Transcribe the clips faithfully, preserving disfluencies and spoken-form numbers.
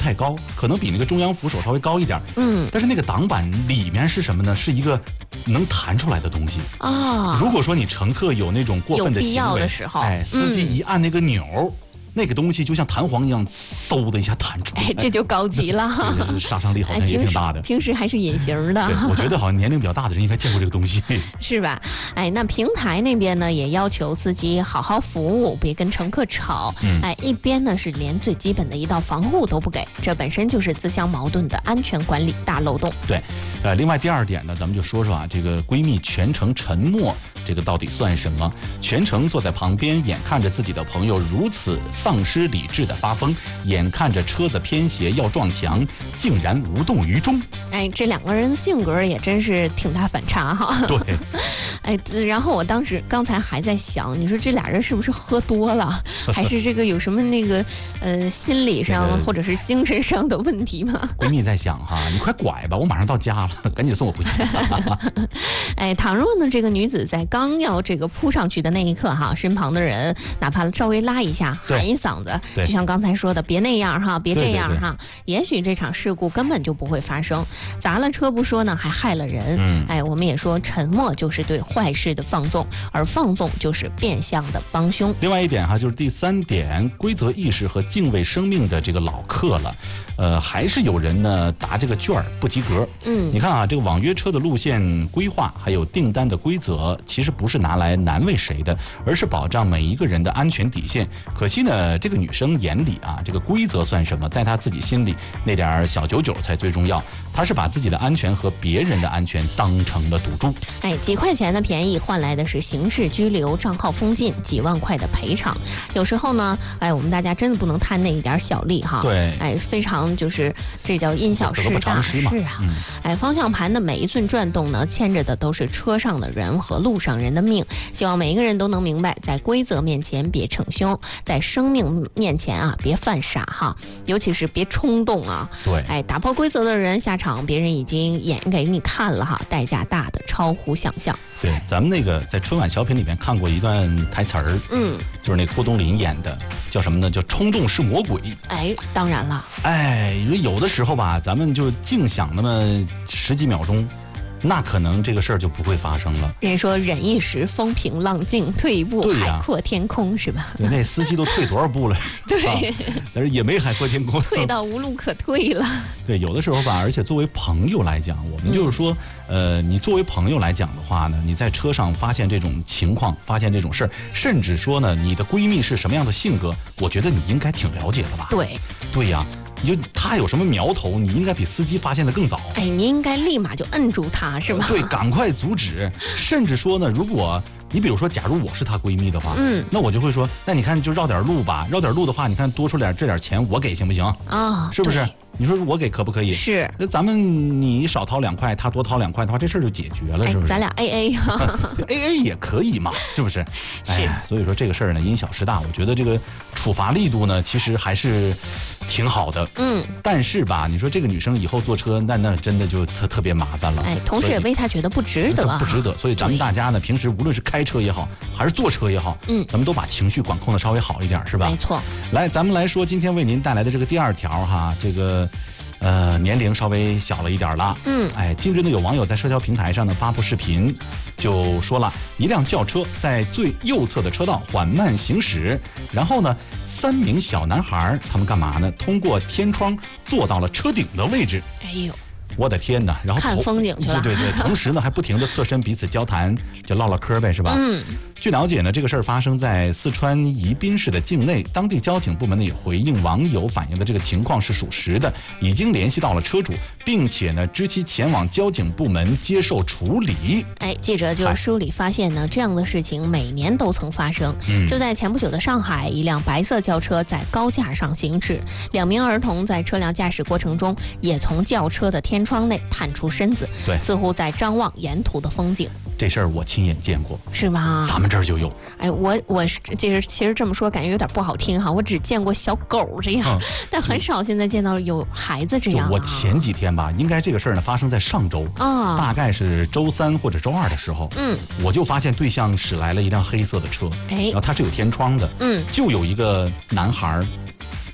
太高，可能比那个中央扶手稍微高一点。嗯，但是那个挡板里面是什么呢？是一个能弹出来的东西啊。如果说你乘客有那种过分的行为， 有必要的时候， 哎，司机一按那个钮。嗯，那个东西就像弹簧一样，嗖的一下弹出来， 哎，这就高级了。 这个杀伤力好像也挺大的。 哎、平, 时平时还是隐形的。 对，我觉得好像年龄比较大的人应该见过这个东西， 是吧？哎，那平台那边呢，也要求司机好好服务，别跟乘客吵。嗯，哎，一边呢是连最基本的一道防护都不给，这本身就是自相矛盾的安全管理大漏洞。 对，呃，另外第二点呢，咱们就说说啊，这个闺蜜全程沉默。这个到底算什么？全程坐在旁边，眼看着自己的朋友如此丧失理智的发疯，眼看着车子偏斜要撞墙，竟然无动于衷。 哎，这两个人的性格也真是挺大反差哈。 对。 哎，然后我当时刚才还在想，你说这俩人是不是喝多了，还是这个有什么那个呃心理上、这个、或者是精神上的问题吗？ 闺蜜在想哈，你快拐吧，我马上到家了，赶紧送我回家。 哎，倘若呢这个女子在刚要这个扑上去的那一刻哈，身旁的人哪怕稍微拉一下，喊一嗓子，就像刚才说的，别那样哈，别这样哈，也许这场事故根本就不会发生。砸了车不说呢，还害了人。嗯，哎，我们也说沉默就是对坏事的放纵，而放纵就是变相的帮凶。 另外一点哈，就是第三点，规则意识和敬畏生命的这个老客了。呃，还是有人呢答这个卷儿不及格。嗯，你看啊，这个网约车的路线规划还有订单的规则，其实不是拿来难为谁的，而是保障每一个人的安全底线。可惜呢，这个女生眼里啊，这个规则算什么？在她自己心里，那点小九九才最重要。她是把自己的安全和别人的安全当成了赌注。 哎，几块钱的便宜换来的是刑事拘留、账号封禁、几万块的赔偿。有时候呢，哎，我们大家真的不能贪那一点小利哈。 对， 哎，非常就是这叫因小失大。是啊，嗯、哎，方向盘的每一寸转动呢，牵着的都是车上的人和路上人的命。希望每一个人都能明白，在规则面前别逞凶，在生命面前啊别犯傻哈，尤其是别冲动啊。 对， 哎，打破规则的人下场，别人已经演给你看了哈，代价大的超乎想象。 对，咱们那个在春晚小品里面看过一段台词儿，嗯，就是那郭冬临演的，叫什么呢？叫冲动是魔鬼。 哎，当然了， 哎，有的时候吧，咱们就净想那么十几秒钟。那可能这个事儿就不会发生了。 人说忍一时风平浪静，退一步海阔天空，是吧？ 对，那司机都退多少步了？ 对、啊， 但是也没海阔天空， 退到无路可退了。 对，有的时候吧，而且作为朋友来讲，我们就是说，嗯、呃，你作为朋友来讲的话呢，你在车上发现这种情况，发现这种事儿，甚至说呢，你的闺蜜是什么样的性格，我觉得你应该挺了解的吧？ 对， 对呀。你就他有什么苗头，你应该比司机发现的更早。 哎，你应该立马就摁住他，是吗？ 对，赶快阻止。甚至说呢，如果你比如说，假如我是她闺蜜的话，嗯，那我就会说，那你看就绕点路吧，绕点路的话，你看多出点这点钱我给行不行啊？ 哦、 是不是？你说我给可不可以？ 是。 那咱们你少掏两块，他多掏两块的话，这事儿就解决了，是不是？ 哎、咱俩 A A 哈 ，A A 也可以嘛，是不是？ 是。 哎，所以说这个事儿呢，因小失大，我觉得这个处罚力度呢，其实还是挺好的。嗯。但是吧，你说这个女生以后坐车，那那真的就特特别麻烦了。 哎，同时也为她觉得不值得、啊， 不值得。所以咱们大家呢，平时无论是开车也好，还是坐车也好，嗯，咱们都把情绪管控的稍微好一点，是吧？ 没错。 来，咱们来说今天为您带来的这个第二条哈，这个。呃，年龄稍微小了一点了。嗯，哎，近日呢，有网友在社交平台上呢发布视频，就说了一辆轿车在最右侧的车道缓慢行驶，然后呢，三名小男孩他们干嘛呢？通过天窗坐到了车顶的位置。 哎呦！ 我的天哪！然后看风景去了， 对对对，同时呢还不停地侧身彼此交谈，就唠唠嗑呗，是吧？嗯。据了解呢，这个事儿发生在四川宜宾市的境内，当地交警部门呢也回应网友反映的这个情况是属实的，已经联系到了车主，并且呢知其前往交警部门接受处理。 哎，记者就梳理发现呢，这样的事情每年都曾发生。嗯，就在前不久的上海，一辆白色轿车在高架上行驶，两名儿童在车辆驾驶过程中也从轿车的天窗内探出身子， 对， 似乎在张望沿途的风景。 这事儿我亲眼见过， 是吗？ 咱们这儿就有。 哎，我我是其实其实这么说感觉有点不好听哈，我只见过小狗这样，嗯、但很少现在见到有孩子这样、啊。 我前几天吧，应该这个事儿呢发生在上周啊，大概是周三或者周二的时候，嗯，我就发现对向驶来了一辆黑色的车，哎，然后它是有天窗的，嗯，就有一个男孩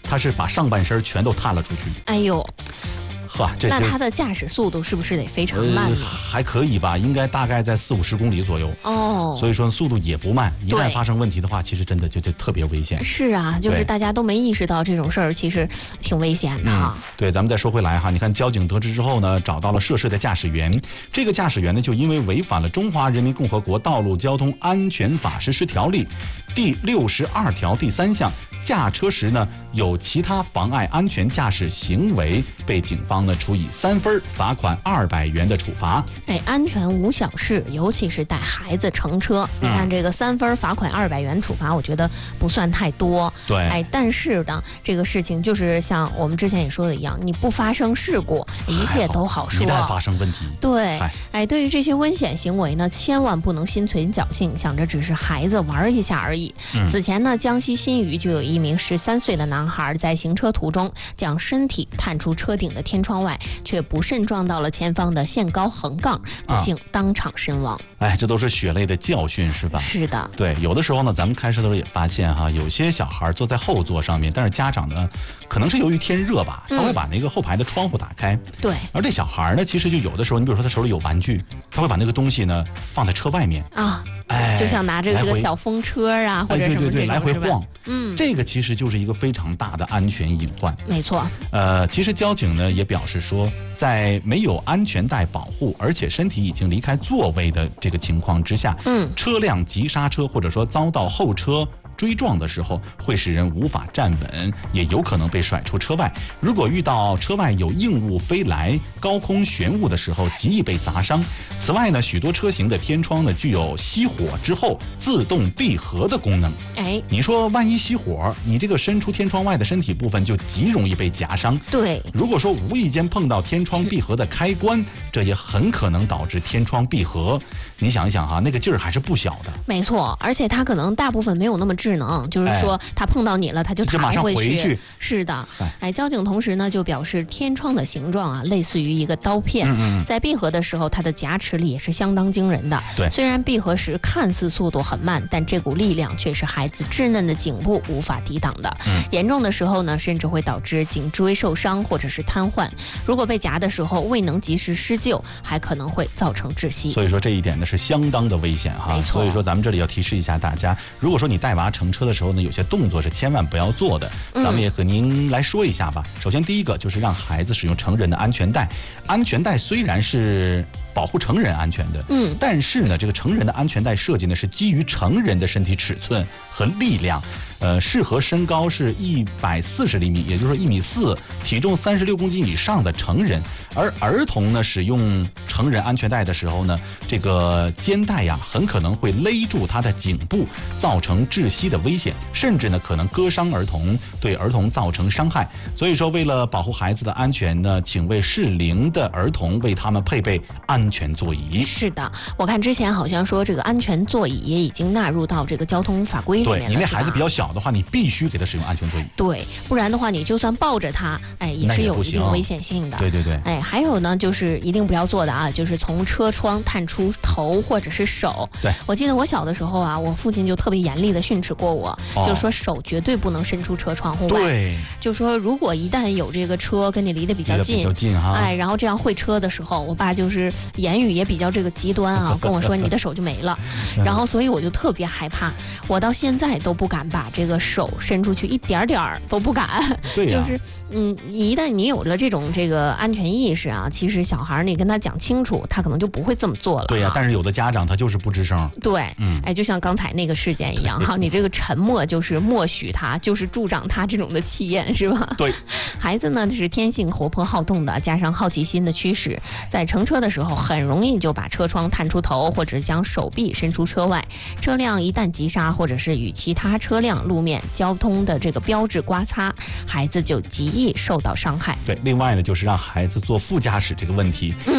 他是把上半身全都探了出去。 哎呦。 呵，这那它的驾驶速度是不是得非常慢呢？ 呃、还可以吧，应该大概在四五十公里左右。 哦， 所以说速度也不慢。一旦发生问题的话，其实真的就就特别危险。 是啊，就是大家都没意识到这种事儿，其实挺危险的哈、 嗯。对，咱们再说回来哈，你看交警得知之后呢，找到了涉事的驾驶员。这个驾驶员呢，就因为违反了《中华人民共和国道路交通安全法实施条例》第六十二条第三项。驾车时呢有其他妨碍安全驾驶行为，被警方呢处以三分罚款二百元的处罚。 哎，安全无小事，尤其是带孩子乘车。你看这个三分罚款二百元处罚，我觉得不算太多。 对， 哎，但是呢，这个事情就是像我们之前也说的一样，你不发生事故，一切都好说。 一旦发生问题， 对，哎，对于这些危险行为呢，千万不能心存侥幸，想着只是孩子玩一下而已。嗯、此前呢，江西新余就有一。一名十三岁的男孩在行车途中将身体探出车顶的天窗外，却不慎撞到了前方的限高横杠，不幸当场身亡。 哎，这都是血泪的教训，是吧？ 是的。 对，有的时候呢，咱们开车的时候也发现哈，有些小孩坐在后座上面，但是家长呢，可能是由于天热吧，他会把那个后排的窗户打开。嗯、 对。而这小孩呢，其实就有的时候，你比如说他手里有玩具，他会把那个东西呢放在车外面啊。哎，就像拿着这个小风车啊，或者什么这种， 对对对，来回晃。 嗯， 这个其实就是一个非常大的安全隐患。 没错。 呃，其实交警呢也表示说，在没有安全带保护，而且身体已经离开座位的这个情况之下，嗯，车辆急刹车或者说遭到后车追撞的时候，会使人无法站稳，也有可能被甩出车外。如果遇到车外有硬物飞来、高空悬物的时候，极易被砸伤。此外呢，许多车型的天窗呢具有熄火之后自动闭合的功能。 哎， 你说万一熄火，你这个伸出天窗外的身体部分就极容易被夹伤。 对， 如果说无意间碰到天窗闭合的开关，这也很可能导致天窗闭合。你想一想哈，那个劲儿还是不小的。 没错，而且它可能大部分没有那么智能，就是说它碰到你了，它就弹回去。 回去是的，哎，交警同时呢就表示，天窗的形状啊类似于一个刀片，嗯嗯在闭合的时候，它的夹持力也是相当惊人的。 对， 虽然闭合时看似速度很慢，但这股力量却是孩子稚嫩的颈部无法抵挡的。嗯，严重的时候呢，甚至会导致颈椎受伤或者是瘫痪。如果被夹的时候未能及时施救，还可能会造成窒息。 所以说这一点呢是相当的危险哈。 没错。 所以说咱们这里要提示一下大家，如果说你带娃乘车的时候呢，有些动作是千万不要做的，咱们也和您来说一下吧。嗯、首先第一个就是让孩子使用成人的安全带，安全带虽然是保护成人安全的，嗯，但是呢，这个成人的安全带设计呢是基于成人的身体尺寸和力量，呃，适合身高是一百四十厘米，也就是说一米四，体重三十六公斤以上的成人。而儿童呢，使用成人安全带的时候呢，这个肩带呀，很可能会勒住他的颈部，造成窒息的危险，甚至呢可能割伤儿童，对儿童造成伤害。所以说，为了保护孩子的安全呢，请为适龄的儿童为他们配备安全座椅。 是的，我看之前好像说这个安全座椅也已经纳入到这个交通法规里面了。 对，你那孩子比较小的话，你必须给他使用安全座椅。 对，不然的话，你就算抱着他，哎，也是有一定危险性的。 对对对， 哎。还有呢，就是一定不要做的啊，就是从车窗探出头或者是手。 对， 我记得我小的时候啊，我父亲就特别严厉的训斥过我，哦、就是说手绝对不能伸出车窗户外。 对， 就说如果一旦有这个车跟你离得比较近， 比较近哈， 哎，然后这样会车的时候，我爸就是言语也比较这个极端啊，跟我说你的手就没了。然后所以我就特别害怕，我到现在都不敢把这个手伸出去，一点点儿都不敢。 对、啊， 就是嗯，一旦你有了这种这个安全意识啊，其实小孩你跟他讲清楚，他可能就不会这么做了。 对呀、啊，但是有的家长他就是不吱声。 对，嗯，哎，就像刚才那个事件一样哈，你这个沉默就是默许他，就是助长他这种的气焰，是吧？ 对， 孩子呢是天性活泼好动的，加上好奇心的驱使，在乘车的时候很容易就把车窗探出头，或者将手臂伸出车外。车辆一旦急刹，或者是与其他车辆、路面交通的这个标志刮擦，孩子就极易受到伤害。 对，另外呢，就是让孩子坐副驾驶这个问题，嗯，很多家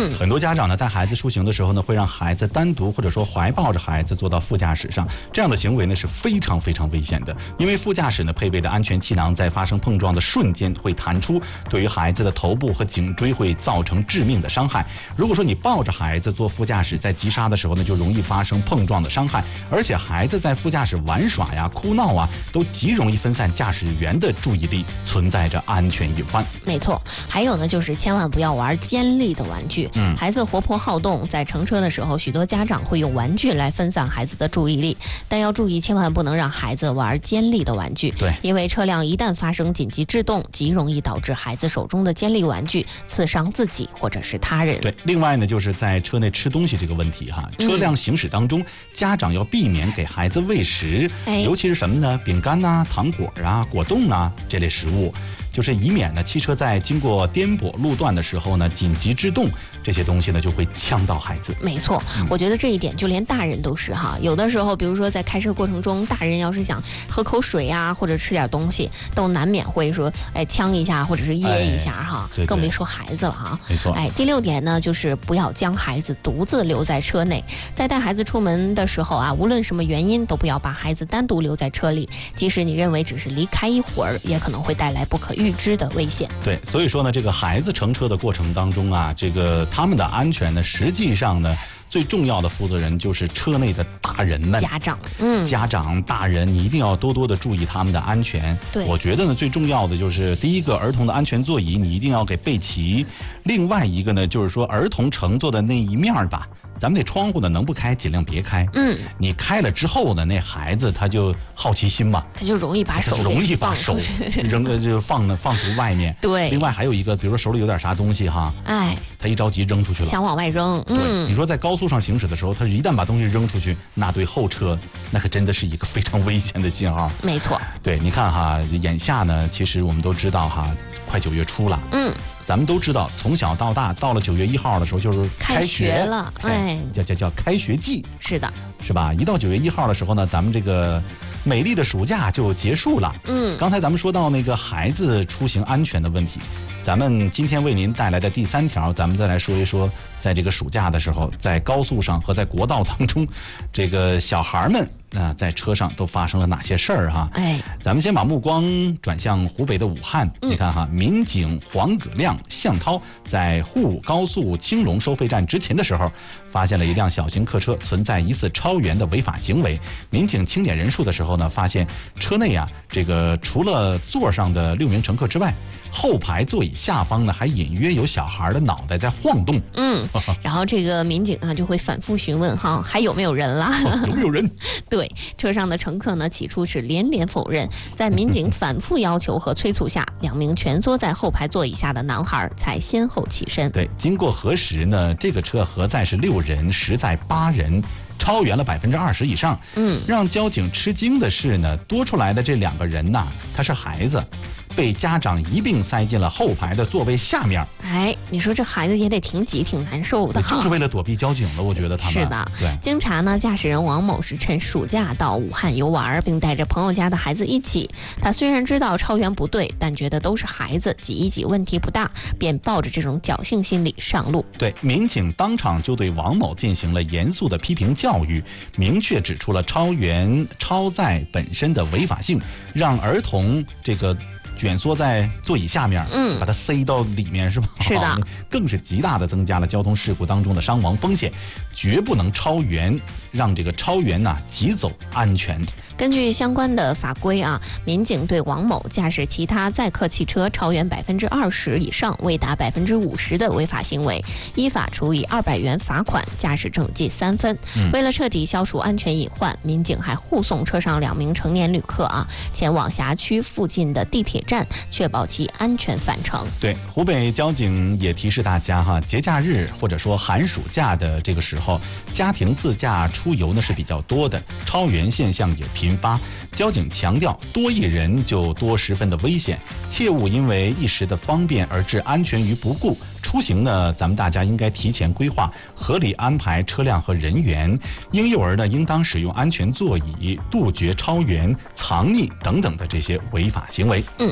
家长呢带孩子出行的时候呢，会让孩子单独或者说怀抱着孩子坐到副驾驶上，这样的行为呢是非常非常危险的，因为副驾驶呢配备的安全气囊在发生碰撞的瞬间会弹出，对于孩子的头部和颈椎会造成致命的伤害。如果说你抱着孩子坐副驾驶，在急刹的时候呢，就容易发生碰撞的伤害，而且孩子在副驾驶玩耍呀、哭闹啊，都极容易分散驾驶员的注意力，存在着安全隐患。 没错，还有呢，就是千万不要玩尖利的玩具。嗯，孩子活泼好动，在乘车的时候，许多家长会用玩具来分散孩子的注意力，但要注意，千万不能让孩子玩尖利的玩具。 对， 因为车辆一旦发生紧急制动，极容易导致孩子手中的尖利玩具刺伤自己或者是他人。 对，另外呢，就是在车内吃东西这个问题哈，车辆行驶当中，嗯、家长要避免给孩子喂食，哎、尤其是什么呢？饼干呐、啊、糖果啊、果冻啊这类食物。就是以免呢，汽车在经过颠簸路段的时候呢，紧急制动，这些东西呢就会呛到孩子。 没错，嗯、我觉得这一点就连大人都是哈。有的时候，比如说在开车过程中，大人要是想喝口水呀、啊，或者吃点东西，都难免会说，哎，呛一下或者是噎一下哈。哎、对对，更别说孩子了哈。 没错。 哎，第六点呢，就是不要将孩子独自留在车内。在带孩子出门的时候啊，无论什么原因，都不要把孩子单独留在车里。即使你认为只是离开一会儿，也可能会带来不可预知的危险。 对，所以说呢，这个孩子乘车的过程当中啊，这个他们的安全呢，实际上呢，最重要的负责人就是车内的大人们， 家长，嗯， 家长大人，你一定要多多的注意他们的安全。 对， 我觉得呢，最重要的就是第一个，儿童的安全座椅你一定要给备齐；另外一个呢，就是说儿童乘坐的那一面吧。咱们那窗户呢，能不开尽量别开。嗯，你开了之后呢，那孩子他就好奇心嘛， 他就容易把手容易把手扔了就放放出外面。 对， 另外还有一个，比如说手里有点啥东西哈，哎，他一着急扔出去了， 想往外扔。 嗯，对，你说在高速上行驶的时候，他一旦把东西扔出去，那对后车那可真的是一个非常危险的信号。 没错。 对，你看哈，眼下呢，其实我们都知道哈，快九月初了。嗯。咱们都知道，从小到大，到了九月一号的时候就是开学, 开学了，哎， 叫叫叫开学季， 是的， 是吧？一到九月一号的时候呢，咱们这个美丽的暑假就结束了。嗯，刚才咱们说到那个孩子出行安全的问题，咱们今天为您带来的第三条，咱们再来说一说，在这个暑假的时候，在高速上和在国道当中，这个小孩们啊、呃，在车上都发生了哪些事儿哈？哎，咱们先把目光转向湖北的武汉，嗯、你看哈，民警黄葛亮、向涛在沪武高速青龙收费站执勤的时候，发现了一辆小型客车存在疑似超员的违法行为。民警清点人数的时候呢，发现车内啊，这个除了座上的六名乘客之外，后排座椅下方呢，还隐约有小孩的脑袋在晃动。 嗯，然后这个民警啊就会反复询问哈，还有没有人啦？ 哦、有没有人？ 对，车上的乘客呢，起初是连连否认，在民警反复要求和催促下，两名蜷缩在后排座椅下的男孩才先后起身。 对，经过核实呢，这个车核载是六人，实载八人。超员了百分之二十以上，嗯，让交警吃惊的是呢，多出来的这两个人呐，他是孩子，被家长一并塞进了后排的座位下面。 哎，你说这孩子也得挺挤挺难受的， 就是为了躲避交警了，我觉得他们是的。对，经查呢，驾驶人王某是趁暑假到武汉游玩，并带着朋友家的孩子一起。他虽然知道超员不对，但觉得都是孩子，挤一挤问题不大，便抱着这种侥幸心理上路。 对，民警当场就对王某进行了严肃的批评教育，明确指出了超员超载本身的违法性，让儿童这个卷缩在座椅下面，嗯，把它塞到里面，是吧？ 是的， 更是极大的增加了交通事故当中的伤亡风险，绝不能超员，让这个超员呐、啊、挤走安全。 根据相关的法规啊，民警对王某驾驶其他载客汽车超员百分之二十以上未达百分之五十的违法行为，依法处以二百元罚款，驾驶证记三分。嗯、为了彻底消除安全隐患，民警还护送车上两名成年旅客啊前往辖区附近的地铁站，确保其安全返程。 对，湖北交警也提示大家哈，节假日或者说寒暑假的这个时候，家庭自驾出游呢是比较多的，超员现象也频发。交警强调，多一人就多十分的危险，切勿因为一时的方便而置安全于不顾。出行呢，咱们大家应该提前规划，合理安排车辆和人员。婴幼儿呢，应当使用安全座椅，杜绝超员、藏匿等等的这些违法行为。 嗯，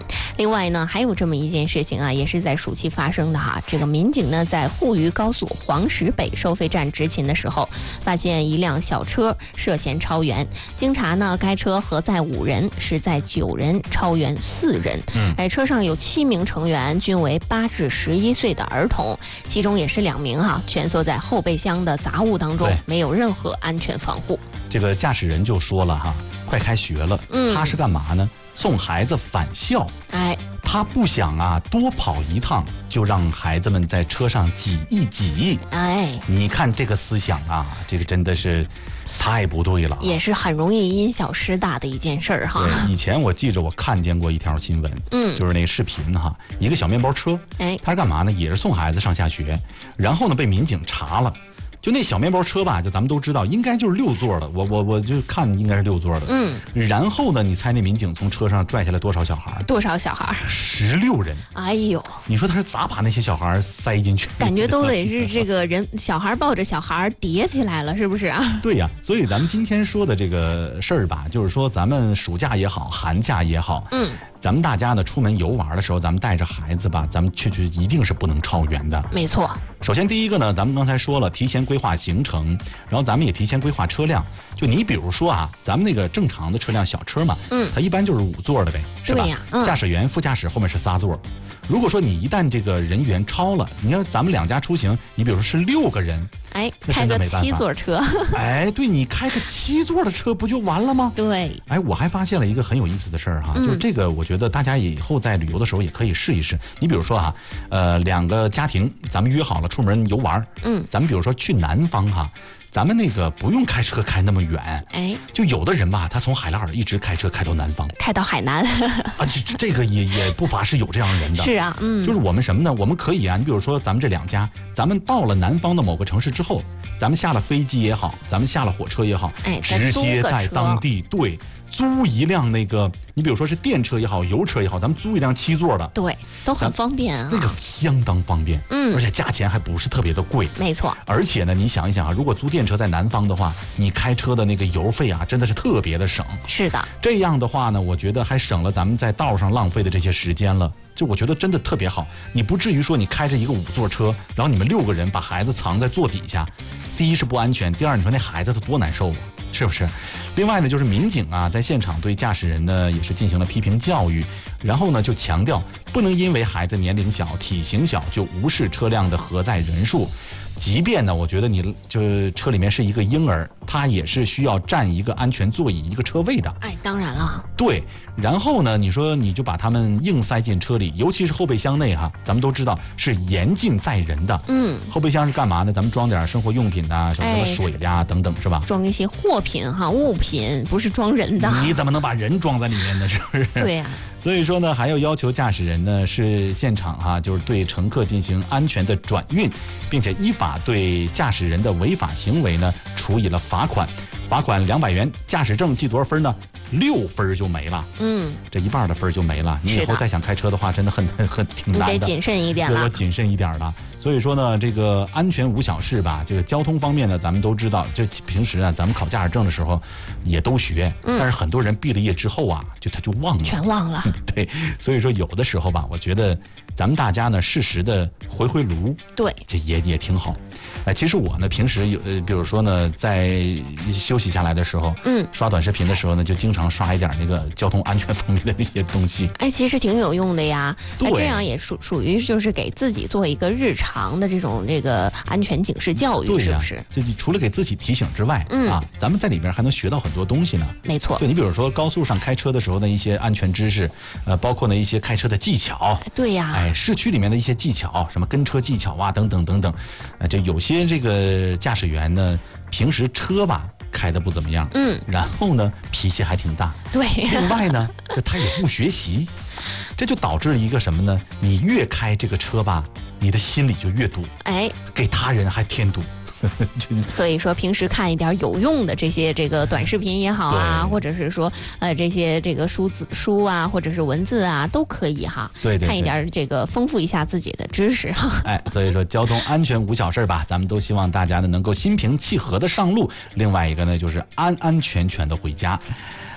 另外呢，还有这么一件事情啊，也是在暑期发生的哈。这个民警呢，在沪渝高速黄石北收费站执勤的时候，发现一辆小车涉嫌超员。经查呢，该车核载五人，实载九人，超员四人。嗯，哎，车上有七名成员，均为八至十一岁的儿童，其中也是两名哈，蜷缩在后备箱的杂物当中，没有任何安全防护。 这个驾驶人就说了哈，快开学了，嗯，他是干嘛呢？送孩子返校。哎，他不想啊多跑一趟，就让孩子们在车上挤一挤。哎，你看这个思想啊，这个真的是太不对了， 也是很容易因小失大的一件事儿哈。 对，以前我记着我看见过一条新闻，嗯，就是那个视频哈，一个小面包车，哎，他是干嘛呢？也是送孩子上下学，然后呢被民警查了。就那小面包车吧，就咱们都知道，应该就是六座的。我我我就看应该是六座的。嗯。然后呢，你猜那民警从车上拽下来多少小孩？ 多少小孩？ 十六人。 哎呦！ 你说他是咋把那些小孩塞进去？ 感觉都得是这个人小孩抱着小孩叠起来了，是不是啊？ 对呀，所以咱们今天说的这个事儿吧，就是说咱们暑假也好，寒假也好，嗯，咱们大家呢出门游玩的时候，咱们带着孩子吧，咱们去去一定是不能超员的。 没错。 首先第一个呢，咱们刚才说了，提前规划行程，然后咱们也提前规划车辆。就你比如说啊，咱们那个正常的车辆小车嘛，嗯，它一般就是五座的呗，是吧？ 对呀，嗯， 驾驶员、副驾驶后面是仨座。如果说你一旦这个人员超了，你看咱们两家出行，你比如说是六个人， 哎，开个七座车， 哎，对，你开个七座的车不就完了吗？ 对， 哎，我还发现了一个很有意思的事儿哈，嗯、就是这个，我觉得大家以后在旅游的时候也可以试一试。你比如说哈，呃，两个家庭，咱们约好了出门游玩，嗯，咱们比如说去南方哈。咱们那个不用开车开那么远，哎，就有的人吧，他从海拉尔一直开车开到南方， 开到海南啊，这这个也也不乏是有这样的人的。 是啊，嗯， 就是我们什么呢？我们可以啊，你比如说咱们这两家，咱们到了南方的某个城市之后，咱们下了飞机也好，咱们下了火车也好，哎，直接在当地对。租一辆那个，你比如说是电车也好，油车也好，咱们租一辆七座的， 对，都很方便啊。 那个相当方便，嗯，而且价钱还不是特别的贵， 没错。 而且呢，你想一想啊，如果租电车在南方的话，你开车的那个油费啊，真的是特别的省。 是的， 这样的话呢，我觉得还省了咱们在道上浪费的这些时间了。就我觉得真的特别好，你不至于说你开着一个五座车，然后你们六个人把孩子藏在座底下，第一是不安全，第二你说那孩子他多难受啊。是不是？另外呢，就是民警啊，在现场对驾驶人呢也是进行了批评教育，然后呢就强调不能因为孩子年龄小、体型小就无视车辆的核载人数。即便呢，我觉得你就车里面是一个婴儿，他也是需要占一个安全座椅、一个车位的。 哎，当然了。 对，然后呢，你说你就把他们硬塞进车里，尤其是后备箱内哈，咱们都知道是严禁载人的。嗯，后备箱是干嘛呢？咱们装点生活用品呐、啊，什么什么水呀、啊、等等，是吧？ 装一些货品哈，物品，不是装人的。 你怎么能把人装在里面呢？是不是？ 对呀、啊。 所以说呢，还要要求驾驶人呢是现场哈、啊，就是对乘客进行安全的转运，并且依法对驾驶人的违法行为呢处以了罚款，罚款两百元，驾驶证记多少分呢？六分就没了。嗯，这一半的分就没了。你以后再想开车的话，真的很很很挺难的。 你得谨慎一点了， 要谨慎一点了。所以说呢，这个安全无小事吧。这个交通方面呢，咱们都知道，这平时啊，咱们考驾驶证的时候也都学，嗯、但是很多人毕了业之后啊，就他就忘了， 全忘了。 对，所以说有的时候吧，我觉得咱们大家呢适时的回回炉， 对， 这也也挺好。哎，其实我呢平时有呃，比如说呢，在休息下来的时候，嗯，刷短视频的时候呢，就经常刷一点那个交通安全方面的那些东西。 哎，其实挺有用的呀。对，这样也属属于就是给自己做一个日常的这种这个安全警示教育，是不是？ 就除了给自己提醒之外，嗯啊，咱们在里边还能学到很多东西呢。 没错。 对，你比如说高速上开车的时候的一些安全知识，呃，包括呢一些开车的技巧。 对呀。 哎，市区里面的一些技巧，什么跟车技巧啊，等等等等。呃，这有些这个驾驶员呢，平时车吧开的不怎么样，嗯，然后呢脾气还挺大。 对。 另外呢，就他也不学习。这就导致了一个什么呢？你越开这个车吧，你的心里就越堵，哎，给他人还添堵。 所以说，平时看一点有用的这些这个短视频也好啊，或者是说呃这些这个书字书啊，或者是文字啊，都可以哈。 对 对, 对， 看一点这个丰富一下自己的知识哈。 哎，所以说交通安全无小事吧，咱们都希望大家呢能够心平气和的上路。另外一个呢就是安安全全的回家。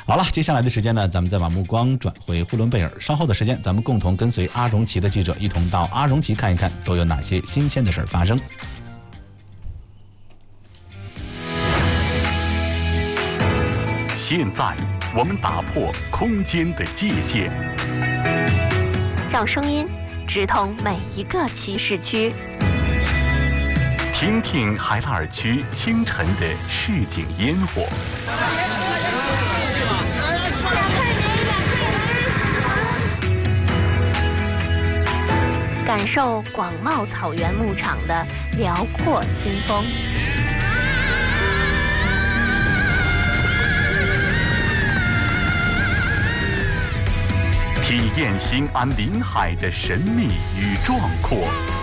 好了，接下来的时间呢，咱们再把目光转回呼伦贝尔。稍后的时间，咱们共同跟随阿荣旗的记者一同到阿荣旗看一看，都有哪些新鲜的事儿发生。 现在，我们打破空间的界限， 让声音直通每一个骑士区。 听听海拉尔区清晨的市井烟火。 感受广袤草原牧场的辽阔新风， 体验新安临海的神秘与壮阔。